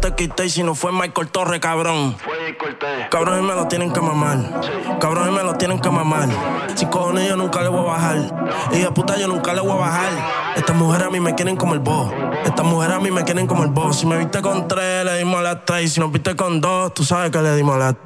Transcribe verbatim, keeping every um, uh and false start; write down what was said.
te quité y si no fue Michael Torre, cabrón. Fue Cortés. Cabrón, y me lo tienen que mamar. Cabrón, y me lo tienen que mamar. Si cojones yo nunca le voy a bajar. Y de puta yo nunca le voy a bajar. Estas mujeres a mí me quieren como el boss. Estas mujeres a mí me quieren como el boss. Si me viste con tres, le dimos a las tres. Si nos viste con dos, tú sabes que le dimos a las